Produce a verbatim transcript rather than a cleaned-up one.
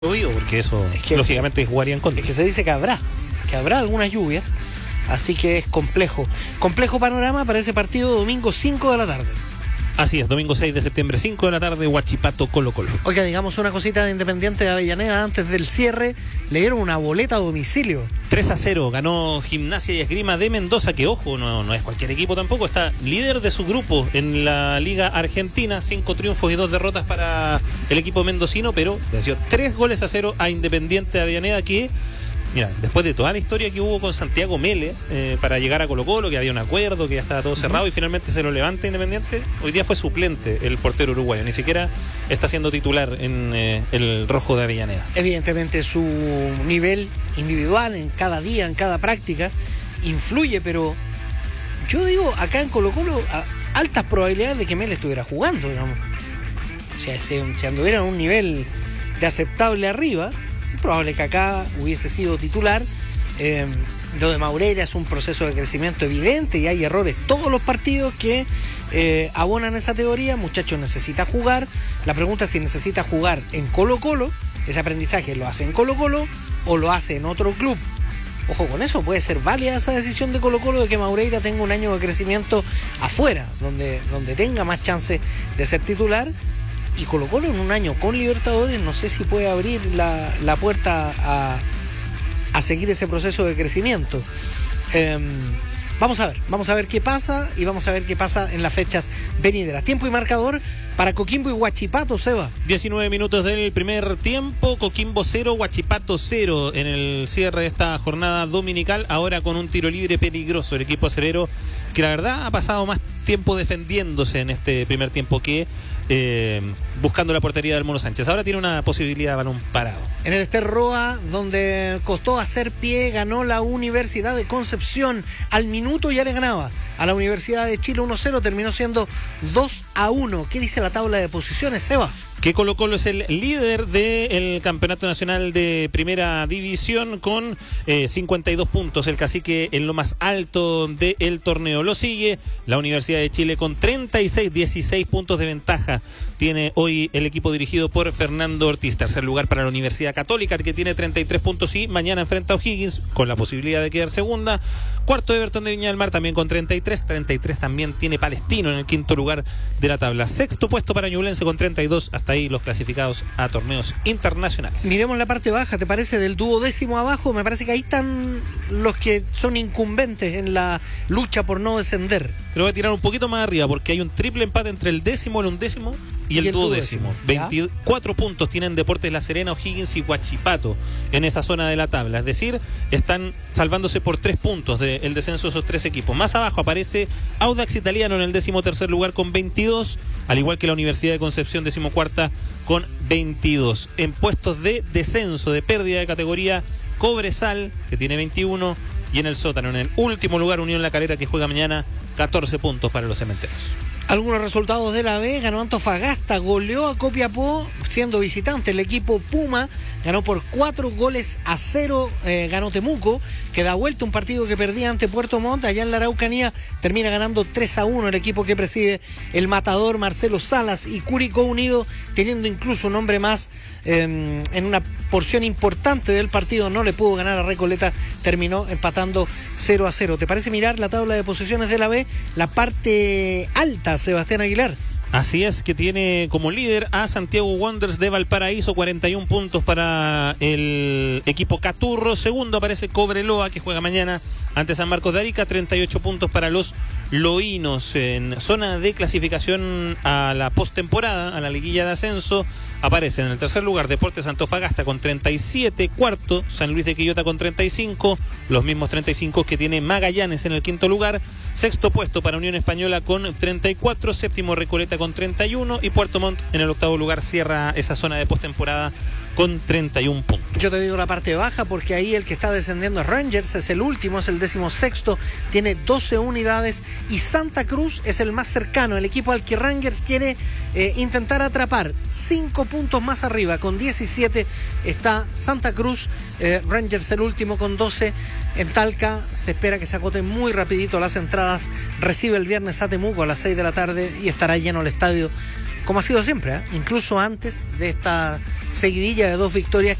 Obvio, porque eso es que, lógicamente jugaría en contra. Es que se dice que habrá, que habrá algunas lluvias, así que es complejo. Complejo panorama para ese partido domingo cinco de la tarde. Así es, domingo seis de septiembre, cinco de la tarde, Huachipato, Colo Colo. Oiga, digamos una cosita de Independiente de Avellaneda antes del cierre, le dieron una boleta a domicilio. tres a cero, ganó Gimnasia y Esgrima de Mendoza, que ojo, no, no es cualquier equipo tampoco, está líder de su grupo en la Liga Argentina, cinco triunfos y dos derrotas para el equipo mendocino, pero venció tres goles a cero a Independiente de Avellaneda, que... Mira, después de toda la historia que hubo con Santiago Mele eh, para llegar a Colo Colo, que había un acuerdo, que ya estaba todo cerrado, uh-huh. y finalmente se lo levanta Independiente, hoy día fue suplente el portero uruguayo, ni siquiera está siendo titular en eh, el rojo de Avellaneda. Evidentemente su nivel individual en cada día, en cada práctica, influye, pero yo digo, acá en Colo Colo, a altas probabilidades de que Mele estuviera jugando, digamos. O sea, si, si anduviera a un nivel de aceptable arriba, probable que acá hubiese sido titular. Eh, lo de Maureira es un proceso de crecimiento evidente y hay errores todos los partidos que eh, abonan esa teoría. Muchacho necesita jugar. La pregunta es si necesita jugar en Colo Colo, ese aprendizaje lo hace en Colo Colo o lo hace en otro club. Ojo con eso, puede ser válida esa decisión de Colo Colo de que Maureira tenga un año de crecimiento afuera, donde, donde tenga más chance de ser titular. Y Colo Colo en un año con Libertadores no sé si puede abrir la, la puerta a, a seguir ese proceso de crecimiento. Eh, vamos a ver, vamos a ver qué pasa y vamos a ver qué pasa en las fechas venideras. Tiempo y marcador para Coquimbo y Huachipato, Seba. diecinueve minutos del primer tiempo, Coquimbo cero, Huachipato cero en el cierre de esta jornada dominical, ahora con un tiro libre peligroso el equipo acerero, que la verdad ha pasado más tiempo defendiéndose en este primer tiempo que Eh, buscando la portería del Mono Sánchez. Ahora tiene una posibilidad de balón parado. En el Ester Roa, donde costó hacer pie, ganó la Universidad de Concepción. Al minuto ya le ganaba a la Universidad de Chile uno cero, terminó siendo dos a uno. ¿Qué dice la tabla de posiciones, Seba? Que Colo Colo es el líder del Campeonato Nacional de Primera División con eh, cincuenta y dos puntos, el cacique en lo más alto del torneo. Lo sigue la Universidad de Chile con treinta y seis, dieciséis puntos de ventaja. Tiene hoy el equipo dirigido por Fernando Ortiz. Tercer lugar para la Universidad Católica, que tiene treinta y tres puntos y mañana enfrenta a O'Higgins con la posibilidad de quedar segunda. Cuarto, Everton de Viña del Mar también con treinta y tres. treinta y tres también tiene Palestino en el quinto lugar de la tabla. Sexto puesto para Ñublense con treinta y dos. Hasta ahí los clasificados a torneos internacionales. Miremos la parte baja, ¿te parece? Del duodécimo abajo, me parece que ahí están los que son incumbentes en la lucha por no descender. Te lo voy a tirar un poquito más arriba porque hay un triple empate entre el décimo, el undécimo y, y el, el duodécimo. veinticuatro puntos tienen Deportes La Serena, O'Higgins y Huachipato en esa zona de la tabla. Es decir, están salvándose por tres puntos del descenso de esos tres equipos. Más abajo aparece Audax Italiano en el décimo tercer lugar con veintidós, al igual que la Universidad de Concepción, decimocuarta con veintidós. En puestos de descenso, de pérdida de categoría, Cobresal, que tiene veintiuno, y en el sótano, en el último lugar, Unión La Calera, que juega mañana, catorce puntos para los cementeros. Algunos resultados de la B: ganó Antofagasta, goleó a Copiapó siendo visitante. El equipo Puma ganó por cuatro goles a cero, eh, ganó Temuco, que da vuelta un partido que perdía ante Puerto Montt. Allá en la Araucanía termina ganando tres a uno el equipo que preside el matador Marcelo Salas, y Curicó Unido, teniendo incluso un hombre más eh, en una porción importante del partido, no le pudo ganar a Recoleta, terminó empatando cero a cero. ¿Te parece mirar la tabla de posiciones de la B? La parte alta, Sebastián Aguilar. Así es, que tiene como líder a Santiago Wanderers de Valparaíso, cuarenta y uno puntos para el equipo Caturro. Segundo aparece Cobreloa, que juega mañana ante San Marcos de Arica, treinta y ocho puntos para los loínos. En zona de clasificación a la postemporada, a la liguilla de ascenso, aparece en el tercer lugar Deportes Antofagasta con treinta y siete, cuarto San Luis de Quillota con treinta y cinco, los mismos treinta y cinco que tiene Magallanes en el quinto lugar. Sexto puesto para Unión Española con treinta y cuatro, séptimo Recoleta con treinta y uno, y Puerto Montt en el octavo lugar cierra esa zona de postemporada con treinta y uno puntos. Yo te digo la parte baja porque ahí el que está descendiendo es Rangers, es el último, es el décimo sexto, tiene doce unidades, y Santa Cruz es el más cercano, el equipo al que Rangers quiere eh, intentar atrapar. Cinco puntos más arriba, con diecisiete está Santa Cruz, eh, Rangers el último con doce. En Talca se espera que se agoten muy rapidito las entradas, recibe el viernes a Temuco a las seis de la tarde y estará lleno el estadio como ha sido siempre, ¿eh? Incluso antes de esta seguidilla de dos victorias